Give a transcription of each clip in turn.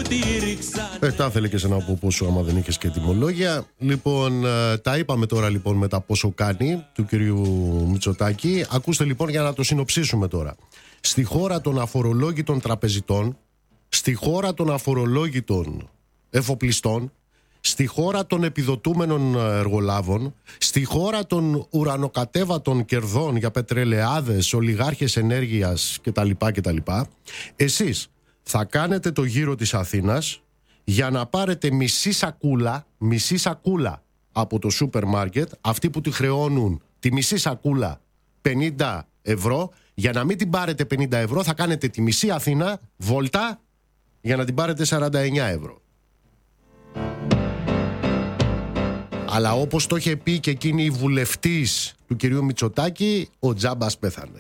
Τα ήθελε και σε να πω πόσο, άμα δεν είχες και τιμολόγια. Λοιπόν, τα είπαμε τώρα λοιπόν με τα πόσο κάνει του κυρίου Μητσοτάκη. Ακούστε λοιπόν για να το συνοψίσουμε τώρα. Στη χώρα των αφορολόγητων τραπεζιτών, στη χώρα των αφορολόγητων εφοπλιστών, στη χώρα των επιδοτούμενων εργολάβων, στη χώρα των ουρανοκατέβατων κερδών για πετρελαιάδες, ολιγάρχες ενέργειας κτλ. Εσείς θα κάνετε το γύρο της Αθήνας για να πάρετε μισή σακούλα από το σούπερ μάρκετ, αυτοί που τη χρεώνουν τη μισή σακούλα 50 ευρώ, για να μην την πάρετε 50 ευρώ θα κάνετε τη μισή Αθήνα βόλτα για να την πάρετε 49 ευρώ. Αλλά όπως το είχε πει και εκείνη η βουλευτής του κυρίου Μητσοτάκη, ο τζάμπας πέθανε.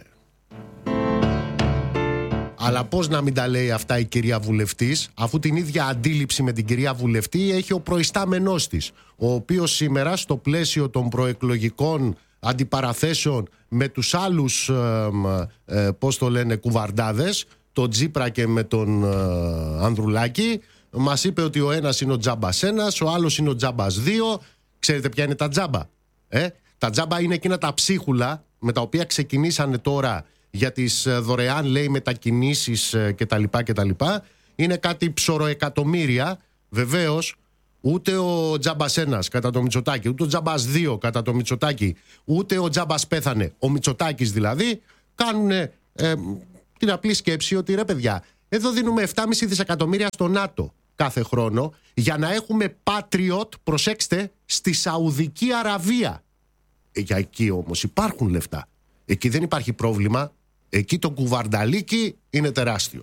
Αλλά πώς να μην τα λέει αυτά η κυρία βουλευτής, αφού την ίδια αντίληψη με την κυρία βουλευτή έχει ο προϊστάμενός της, ο οποίος σήμερα στο πλαίσιο των προεκλογικών αντιπαραθέσεων με τους άλλους κουβαρντάδες, τον Τζίπρα και με τον Ανδρουλάκη, μας είπε ότι ο ένας είναι ο τζάμπας ένας, ο άλλος είναι ο τζάμπας δύο. Ξέρετε ποια είναι τα τζάμπα? Τα τζάμπα είναι εκείνα τα ψίχουλα με τα οποία ξεκινήσανε τώρα για τις δωρεάν, λέει, μετακινήσεις κτλ. Είναι κάτι ψωροεκατομμύρια. Βεβαίως ούτε ο τζάμπας ένας κατά το Μητσοτάκη, ούτε ο τζάμπας δύο κατά το Μητσοτάκη, ούτε ο τζάμπας πέθανε, ο Μητσοτάκης δηλαδή, κάνουν την απλή σκέψη ότι ρε παιδιά, εδώ δίνουμε 7,5 δισεκατομμύρια στο ΝΑΤΟ κάθε χρόνο για να έχουμε Patriot, προσέξτε, στη Σαουδική Αραβία. Για εκεί όμως υπάρχουν λεφτά. Εκεί δεν υπάρχει πρόβλημα. Εκεί το κουβαρνταλίκι είναι τεράστιο.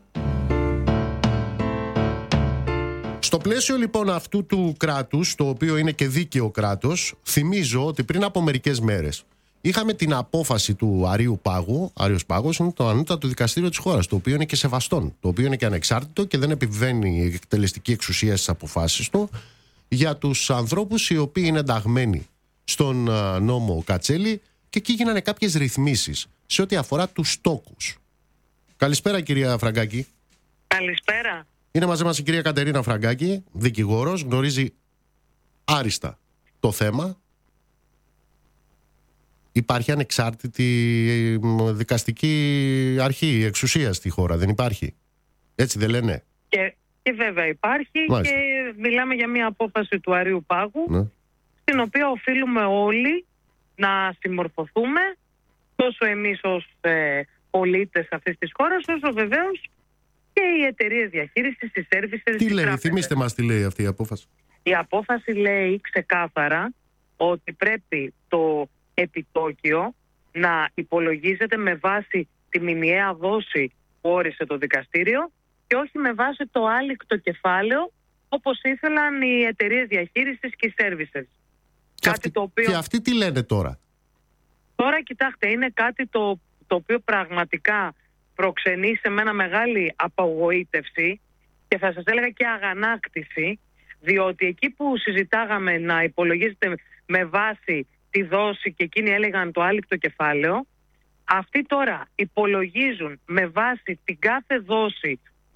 Στο πλαίσιο λοιπόν αυτού του κράτους, το οποίο είναι και δίκαιο κράτος, θυμίζω ότι πριν από μερικές μέρες είχαμε την απόφαση του Αρείου Πάγου. Άρειος Πάγος είναι το ανώτατο δικαστήριο της χώρας, το οποίο είναι και σεβαστόν, το οποίο είναι και ανεξάρτητο και δεν επιβαίνει η εκτελεστική εξουσία στις αποφάσεις του, για τους ανθρώπους οι οποίοι είναι ενταγμένοι στον νόμο Κατσέλη, και εκεί γίνανε κάποιες ρυθμίσεις σε ό,τι αφορά τους τόκους. Καλησπέρα κυρία Φραγκάκη. Καλησπέρα. Είναι μαζί μας η κυρία Κατερίνα Φραγκάκη, δικηγόρος, γνωρίζει άριστα το θέμα. Υπάρχει ανεξάρτητη δικαστική αρχή, εξουσία στη χώρα, δεν υπάρχει? Έτσι δεν λένε? Και βέβαια υπάρχει. Μάλιστα. Και μιλάμε για μια απόφαση του Αρείου Πάγου, ναι, στην οποία οφείλουμε όλοι να συμμορφωθούμε, τόσο εμείς ως πολίτες αυτής της χώρας, όσο βεβαίως και οι εταιρείες διαχείρισης, οι services. Τι λέει, θυμίστε μας τι λέει αυτή η απόφαση. Η απόφαση λέει ξεκάθαρα ότι πρέπει το επιτόκιο να υπολογίζεται με βάση τη μηνιαία δόση που όρισε το δικαστήριο και όχι με βάση το άλικτο κεφάλαιο όπως ήθελαν οι εταιρείες διαχείρισης και οι services. Και αυτοί τι λένε τώρα? Τώρα κοιτάξτε, είναι κάτι το οποίο πραγματικά προξενεί σε μένα μεγάλη απογοήτευση και θα σας έλεγα και αγανάκτηση, διότι εκεί που συζητάγαμε να υπολογίζεται με βάση τη δόση και εκείνοι έλεγαν το άλικτο κεφάλαιο, αυτοί τώρα υπολογίζουν με βάση την κάθε δόση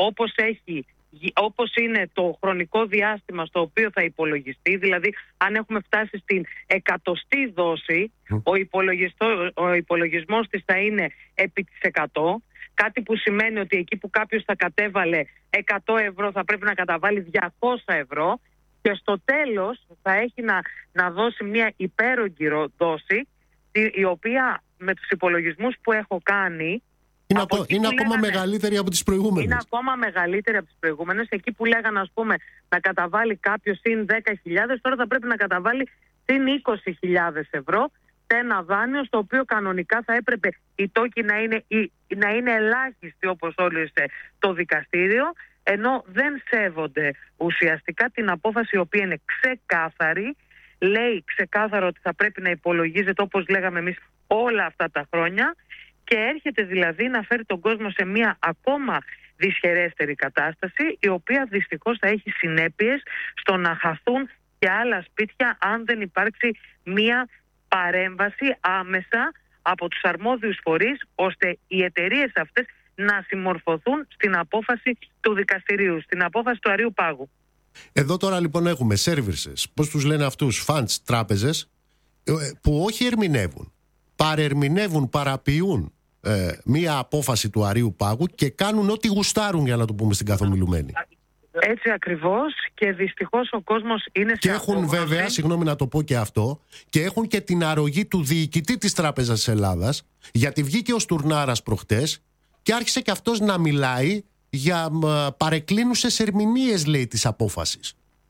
όπως είναι το χρονικό διάστημα στο οποίο θα υπολογιστεί. Δηλαδή αν έχουμε φτάσει στην 100η δόση, ο υπολογισμός της θα είναι επί της 100, κάτι που σημαίνει ότι εκεί που κάποιος θα κατέβαλε 100 ευρώ θα πρέπει να καταβάλει 200 ευρώ και στο τέλος θα έχει να δώσει μια υπέρογγη δόση, η οποία με τους υπολογισμούς που έχω κάνει είναι ακόμα μεγαλύτερη από τις προηγούμενες. Είναι ακόμα μεγαλύτερη από τις προηγούμενες. Εκεί που λέγανε, ας πούμε, να καταβάλει κάποιος συν 10.000, τώρα θα πρέπει να καταβάλει συν 20.000 ευρώ σε ένα δάνειο, στο οποίο κανονικά θα έπρεπε οι τόκοι να είναι ελάχιστοι, όπως όρισε το δικαστήριο, ενώ δεν σέβονται ουσιαστικά την απόφαση, η οποία είναι ξεκάθαρη. Λέει ξεκάθαρο ότι θα πρέπει να υπολογίζεται όπως λέγαμε εμείς όλα αυτά τα χρόνια, και έρχεται δηλαδή να φέρει τον κόσμο σε μια ακόμα δυσχερέστερη κατάσταση, η οποία δυστυχώς θα έχει συνέπειες στο να χαθούν και άλλα σπίτια αν δεν υπάρξει μια παρέμβαση άμεσα από τους αρμόδιους φορείς, ώστε οι εταιρείες αυτές να συμμορφωθούν στην απόφαση του δικαστηρίου, στην απόφαση του Αρείου Πάγου. Εδώ τώρα λοιπόν έχουμε services, πώς τους λένε αυτούς, funds, τράπεζες, που όχι ερμηνεύουν, παρερμηνεύουν, παραποιούν μία απόφαση του Αρείου Πάγου και κάνουν ό,τι γουστάρουν, για να το πούμε στην καθομιλουμένη. Έτσι ακριβώς, και δυστυχώς ο κόσμος είναι σε και έχουν βέβαια, συγγνώμη να το πω και αυτό, και έχουν και την αρρωγή του διοικητή της Τράπεζας της Ελλάδας, γιατί βγήκε ο Στουρνάρας προχτές και άρχισε και αυτός να μιλάει για παρεκκλίνουσες ερμηνείες, λέει, της απόφασης.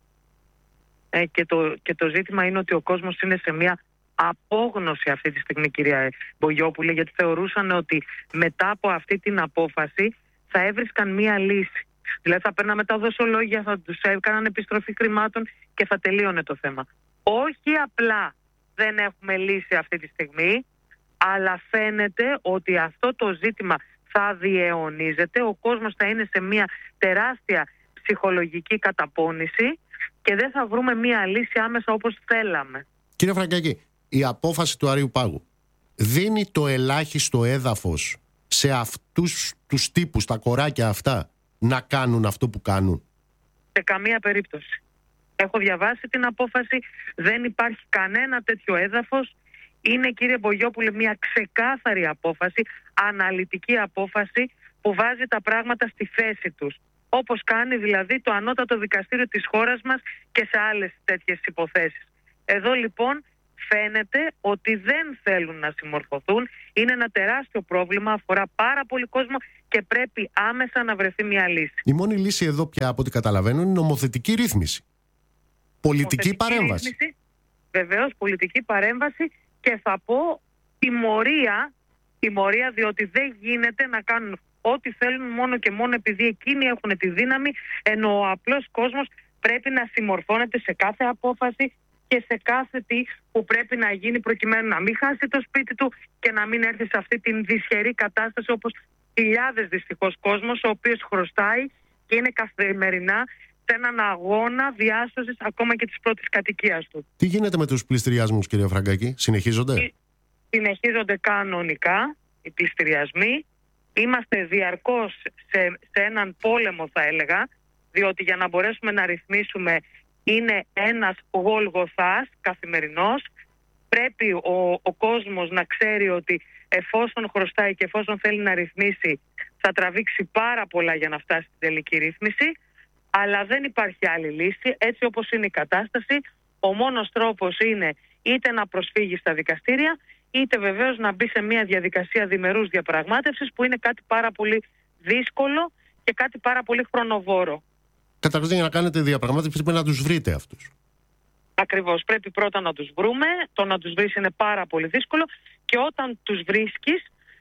Και το ζήτημα είναι ότι ο κόσμος είναι σε μια απόγνωση αυτή τη στιγμή, κυρία Μπογιόπουλε, γιατί θεωρούσαν ότι μετά από αυτή την απόφαση θα έβρισκαν μια λύση. Δηλαδή θα παίρναμε τα δοσολόγια, θα τους έκαναν επιστροφή χρημάτων και θα τελείωνε το θέμα. Όχι απλά δεν έχουμε λύση αυτή τη στιγμή, αλλά φαίνεται ότι αυτό το ζήτημα θα διαιωνίζεται, ο κόσμος θα είναι σε μια τεράστια ψυχολογική καταπώνηση και δεν θα βρούμε μια λύση άμεσα όπως θέλαμε. Κύριε Φραγκάκη, η απόφαση του Αρείου Πάγου δίνει το ελάχιστο έδαφος σε αυτούς τους τύπους, τα κοράκια αυτά, να κάνουν αυτό που κάνουν? Σε καμία περίπτωση. Έχω διαβάσει την απόφαση, δεν υπάρχει κανένα τέτοιο έδαφος. Είναι, κύριε Μπογιόπουλε, μια ξεκάθαρη απόφαση, αναλυτική απόφαση που βάζει τα πράγματα στη θέση τους. Όπως κάνει δηλαδή το ανώτατο δικαστήριο της χώρας μας και σε άλλες τέτοιες υποθέσεις. Εδώ λοιπόν φαίνεται ότι δεν θέλουν να συμμορφωθούν. Είναι ένα τεράστιο πρόβλημα, αφορά πάρα πολύ κόσμο και πρέπει άμεσα να βρεθεί μια λύση. Η μόνη λύση εδώ πια, από ό,τι καταλαβαίνω, είναι νομοθετική ρύθμιση. Πολιτική παρέμβαση. Βεβαίως, πολιτική παρέμβαση, και θα πω τιμωρία, διότι δεν γίνεται να κάνουν ό,τι θέλουν μόνο και μόνο επειδή εκείνοι έχουν τη δύναμη, ενώ ο απλός κόσμος πρέπει να συμμορφώνεται σε κάθε απόφαση και σε κάθε τι που πρέπει να γίνει προκειμένου να μην χάσει το σπίτι του και να μην έρθει σε αυτή την δυσχερή κατάσταση, όπως χιλιάδες δυστυχώς κόσμος ο οποίος χρωστάει και είναι καθημερινά σε έναν αγώνα διάσωσης ακόμα και της πρώτης κατοικίας του. Τι γίνεται με τους πληστηριασμούς, κύριε Φραγκάκη, συνεχίζονται? Συνεχίζονται κανονικά οι πληστηριασμοί. Είμαστε διαρκώς σε έναν πόλεμο, θα έλεγα, διότι για να μπορέσουμε να ρυθμίσουμε είναι ένας γολγοθάς καθημερινός. Πρέπει ο κόσμος να ξέρει ότι εφόσον χρωστάει και εφόσον θέλει να ρυθμίσει, θα τραβήξει πάρα πολλά για να φτάσει στην τελική ρύθμιση. Αλλά δεν υπάρχει άλλη λύση. Έτσι όπως είναι η κατάσταση, ο μόνος τρόπος είναι είτε να προσφύγει στα δικαστήρια, είτε βεβαίως να μπει σε μια διαδικασία διμερούς διαπραγμάτευσης, που είναι κάτι πάρα πολύ δύσκολο και κάτι πάρα πολύ χρονοβόρο. Καταρχήν, για να κάνετε διαπραγμάτευση πρέπει να τους βρείτε αυτούς. Ακριβώς. Πρέπει πρώτα να τους βρούμε. Το να τους βρεις είναι πάρα πολύ δύσκολο, και όταν τους βρίσκεις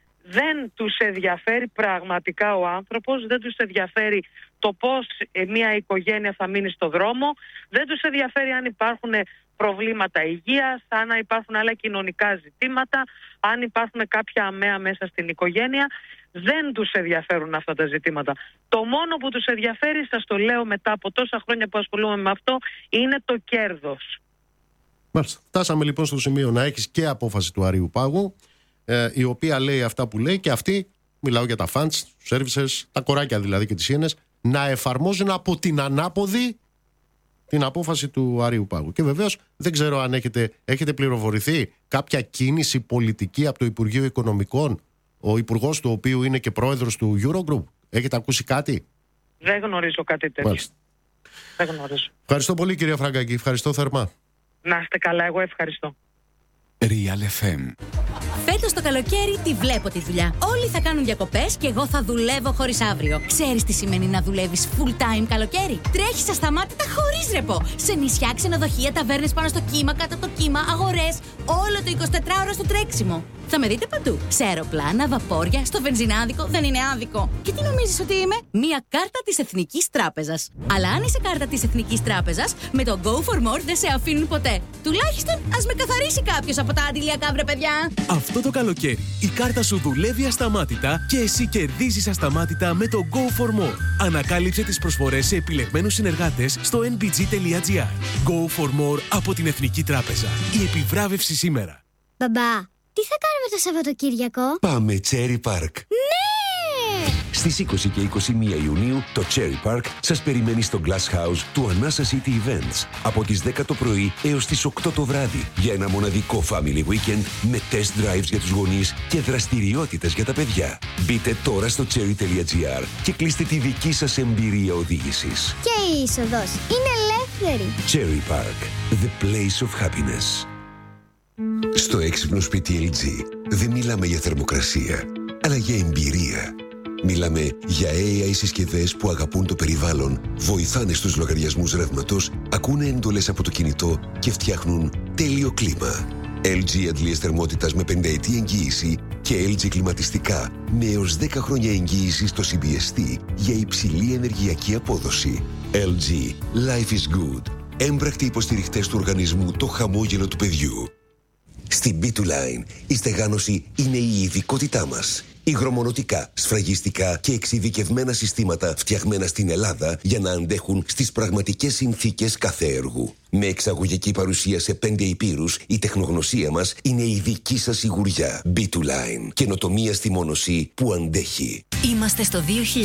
δεν τους ενδιαφέρει πραγματικά ο άνθρωπος, δεν τους ενδιαφέρει το πώς μια οικογένεια θα μείνει στο δρόμο, δεν τους ενδιαφέρει αν υπάρχουν προβλήματα υγείας, αν υπάρχουν άλλα κοινωνικά ζητήματα, αν υπάρχουν κάποια αμαία μέσα στην οικογένεια. Δεν τους ενδιαφέρουν αυτά τα ζητήματα. Το μόνο που τους ενδιαφέρει, σας το λέω μετά από τόσα χρόνια που ασχολούμαι με αυτό, είναι το κέρδος. Μάλιστα. Φτάσαμε λοιπόν στο σημείο να έχεις και απόφαση του Αρείου Πάγου, η οποία λέει αυτά που λέει, και αυτή, μιλάω για τα funds, τους services, τα κοράκια δηλαδή και τις σύνες, να εφαρμόζουν από την ανάποδη την απόφαση του Αρείου Πάγου. Και βεβαίως δεν ξέρω αν έχετε πληροφορηθεί κάποια κίνηση πολιτική από το Υπουργείο Οικονομικών, ο υπουργός του οποίου είναι και πρόεδρος του Eurogroup. Έχετε ακούσει κάτι? Δεν γνωρίζω κάτι τέτοιο. Μάλιστα. Δεν γνωρίζω. Ευχαριστώ πολύ, κυρία Φραγκάκη. Ευχαριστώ θερμά. Να είστε καλά, εγώ ευχαριστώ. Real FM. Φέτος το καλοκαίρι τη βλέπω τη δουλειά. Όλοι θα κάνουν διακοπές και εγώ θα δουλεύω χωρίς αύριο. Ξέρεις τι σημαίνει να δουλεύεις full time καλοκαίρι? Τρέχεις ασταμάτητα χωρίς ρεπό. Σε νησιά, ξενοδοχεία, ταβέρνες πάνω στο κύμα, κάτω από το κύμα, αγορές. Όλο το 24ωρο στο τρέξιμο. Θα με δείτε παντού. Σε αεροπλάνα, βαπόρια, στο βενζινάδικο. Δεν είναι άδικο. Και τι νομίζεις ότι είμαι? Μία κάρτα της Εθνικής Τράπεζας. Αλλά αν είσαι κάρτα της Εθνικής Τράπεζας, με το Go for More δεν σε αφήνουν ποτέ. Τουλάχιστον ας με καθαρίσει κάποιος από τα αντιλιακά, βρε παιδιά. Αυτό το καλοκαίρι η κάρτα σου δουλεύει ασταμάτητα και εσύ κερδίζεις ασταμάτητα με το Go for More. Ανακάλυψε τις προσφορές σε επιλεγμένους συνεργάτες στο nbg.gr. Go for More από την Εθνική Τράπεζα. Η επιβράβευση σήμερα. Μπαμπά, τι θα κάνουμε το Σαββατοκύριακο? Πάμε Cherry Park. Ναι! Στις 20 και 21 Ιουνίου το Cherry Park σας περιμένει στο Glass House του Anasa City Events από τις 10 το πρωί έως τις 8 το βράδυ για ένα μοναδικό family weekend με test drives για τους γονείς και δραστηριότητες για τα παιδιά. Μπείτε τώρα στο cherry.gr και κλείστε τη δική σας εμπειρία οδήγησης. Και η είσοδος είναι ελεύθερη. Cherry Park, the place of happiness. Στο έξυπνο σπίτι LG δεν μιλάμε για θερμοκρασία, αλλά για εμπειρία. Μιλάμε για AI συσκευές που αγαπούν το περιβάλλον, βοηθάνε στους λογαριασμούς ρεύματος, ακούνε εντολές από το κινητό και φτιάχνουν τέλειο κλίμα. LG αντλίες θερμότητας με 5 ετή εγγύηση και LG κλιματιστικά με έως 10 χρόνια εγγύηση στο CBST για υψηλή ενεργειακή απόδοση. LG. Life is good. Έμπρακτοι υποστηριχτές του οργανισμού Το Χαμόγελο του Παιδιού. Στην B2Line η στεγάνωση είναι η ειδικότητά μας. Υγρομονωτικά, σφραγιστικά και εξειδικευμένα συστήματα φτιαγμένα στην Ελλάδα για να αντέχουν στις πραγματικές συνθήκες κάθε έργου. Με εξαγωγική παρουσία σε 5 ηπείρους, η τεχνογνωσία μας είναι η δική σας σιγουριά. B2Line. Καινοτομία στη μόνωση που αντέχει. Είμαστε στο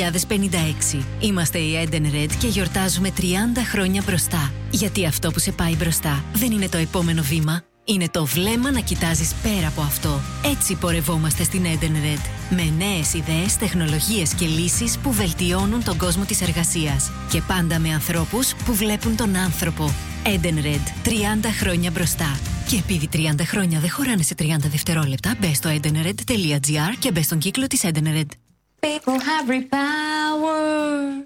2056. Είμαστε η Edenred και γιορτάζουμε 30 χρόνια μπροστά. Γιατί αυτό που σε πάει μπροστά δεν είναι το επόμενο βήμα. Είναι το βλέμμα να κοιτάζεις πέρα από αυτό. Έτσι πορευόμαστε στην Edenred. Με νέες ιδέες, τεχνολογίες και λύσεις που βελτιώνουν τον κόσμο της εργασίας. Και πάντα με ανθρώπους που βλέπουν τον άνθρωπο. Edenred. 30 χρόνια μπροστά. Και επειδή 30 χρόνια δεν χωράνε σε 30 δευτερόλεπτα, μπες στο edenred.gr και μπες στον κύκλο της Edenred. People have repower.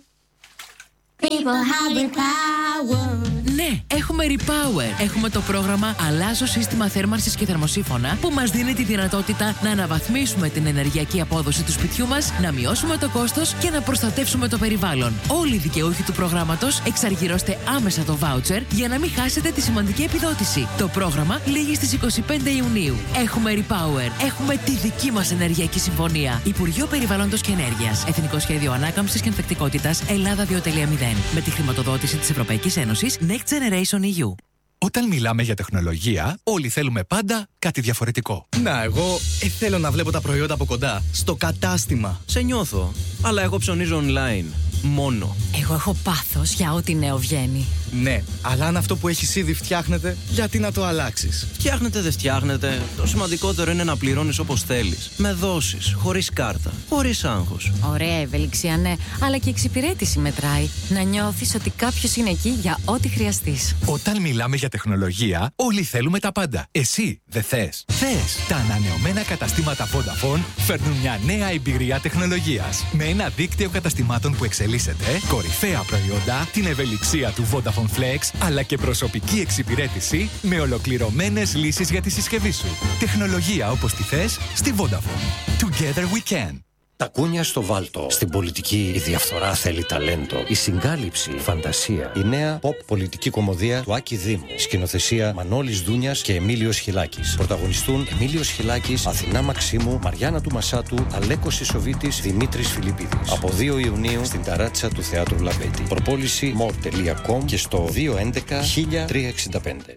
People have repower. Ναι, έχουμε Repower. Έχουμε το πρόγραμμα Αλλάζω σύστημα θέρμανσης και θερμοσύφωνα που μας δίνει τη δυνατότητα να αναβαθμίσουμε την ενεργειακή απόδοση του σπιτιού μας, να μειώσουμε το κόστος και να προστατεύσουμε το περιβάλλον. Όλοι οι δικαιούχοι του προγράμματος εξαργυρώστε άμεσα το voucher για να μην χάσετε τη σημαντική επιδότηση. Το πρόγραμμα λήγει στις 25 Ιουνίου. Έχουμε Repower. Έχουμε τη δική μας ενεργειακή συμφωνία. Υπουργείο Περιβάλλοντος και Ενέργειας. Εθνικό Σχέδιο Ανάκαμψης και Ανθεκτικότητας Ελλάδα 2.0. Με τη χρηματοδότηση της Ευρωπαϊκής Ένωσης Next Generation EU. Όταν μιλάμε για τεχνολογία, όλοι θέλουμε πάντα κάτι διαφορετικό. Να, εγώ θέλω να βλέπω τα προϊόντα από κοντά, στο κατάστημα. Σε νιώθω, αλλά εγώ ψωνίζω online. Μόνο. Εγώ έχω πάθος για ό,τι νέο βγαίνει. Ναι, αλλά αν αυτό που έχεις ήδη φτιάχνεται, γιατί να το αλλάξεις? Φτιάχνετε, δεν φτιάχνετε. Το σημαντικότερο είναι να πληρώνεις όπως θέλεις. Με δόσεις, χωρίς κάρτα, χωρίς άγχος. Ωραία ευελιξία, ναι, αλλά και εξυπηρέτηση μετράει. Να νιώθεις ότι κάποιος είναι εκεί για ό,τι χρειαστείς. Όταν μιλάμε για τεχνολογία, όλοι θέλουμε τα πάντα. Εσύ δεν θες? Θες! Τα ανανεωμένα καταστήματα Vodafone φέρνουν μια νέα εμπειρία τεχνολογίας. Με ένα δίκτυο καταστημάτων που εξελίσσεται, κορυφαία προϊόντα, την ευελιξία του Vodafone Flex, αλλά και προσωπική εξυπηρέτηση με ολοκληρωμένες λύσεις για τη συσκευή σου. Τεχνολογία όπως τη θες στη Vodafone. Together we can. Τα κούνια στο βάλτο. Στην πολιτική η διαφθορά θέλει ταλέντο. Η συγκάλυψη, φαντασία. Η νέα pop πολιτική κομμωδία του Άκη Δήμου. Σκηνοθεσία Μανώλης Δούνιας και Εμίλιος Χιλάκης. Πρωταγωνιστούν Εμίλιος Χιλάκης, Αθηνά Μαξίμου, Μαριάννα του Μασάτου, Αλέκος Ισοβίτης, Δημήτρης Φιλιππίδης. Από 2 Ιουνίου στην ταράτσα του Θεάτρου Λαμπέτη. Προπόληση more.com και στο 211 1365.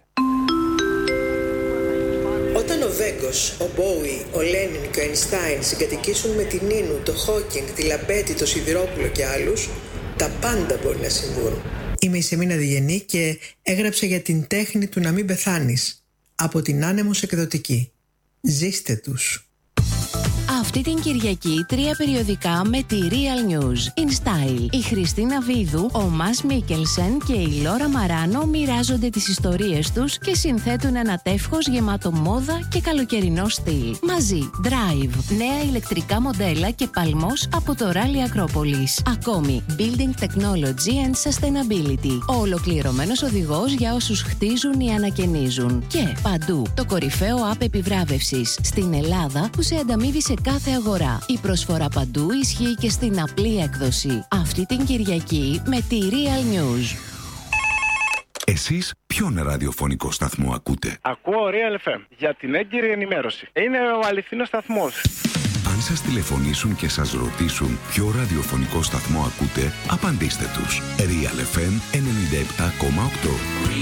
Όταν ο Βέγκος, ο Μπόουι, ο Λένιν και ο Αϊνστάιν συγκατοικήσουν με την Νίνου, το Χόκινγκ, τη Λαμπέτη, το Σιδηρόπουλο και άλλους, τα πάντα μπορεί να συμβούν. Είμαι η Σεμίνα Διγενή και έγραψα για την τέχνη του να μην πεθάνεις. Από την Άνεμος Εκδοτική. Ζήστε τους. Αυτή την Κυριακή 3 περιοδικά με τη Real News. In Style. Η Χριστίνα Βίδου, ο Μας Μίκελσεν και η Λόρα Μαράνο μοιράζονται τις ιστορίες τους και συνθέτουν ένα τεύχος γεμάτο μόδα και καλοκαιρινό στυλ. Μαζί, Drive, νέα ηλεκτρικά μοντέλα και παλμός από το Rally Acropolis. Ακόμη, Building Technology and Sustainability. Ο ολοκληρωμένος οδηγός για όσους χτίζουν ή ανακαινίζουν. Και παντού, το κορυφαίο app επιβράβευσης στην Ελλάδα που σε ανταμείβει σε κάθε αγορά. Η προσφορά παντού ισχύει και στην απλή έκδοση. Αυτή την Κυριακή με τη Real News. Εσείς ποιον ραδιοφωνικό σταθμό ακούτε? Ακούω Real FM για την έγκυρη ενημέρωση. Είναι ο αληθινός σταθμός. Αν σας τηλεφωνήσουν και σας ρωτήσουν ποιο ραδιοφωνικό σταθμό ακούτε, απαντήστε τους. Real FM 97,8.